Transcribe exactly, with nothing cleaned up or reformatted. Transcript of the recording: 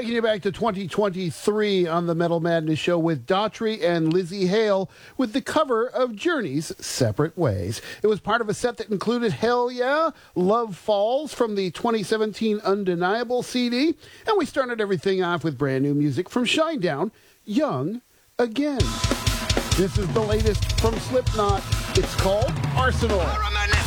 Taking you back to twenty twenty-three on the Metal Madness Show with Daughtry and Lzzy Hale with the cover of Journey's Separate Ways. It was part of a set that included Hell Yeah, Love Falls from the twenty seventeen Undeniable C D, and we started everything off with brand new music from Shinedown, Young Again. This is the latest from Slipknot. It's called Arsenal.